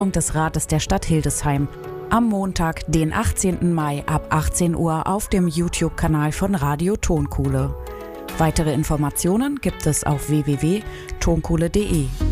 des Rates der Stadt Hildesheim. Am Montag, den 18. Mai ab 18 Uhr auf dem YouTube-Kanal von Radio Tonkohle. Weitere Informationen gibt es auf www.tonkohle.de.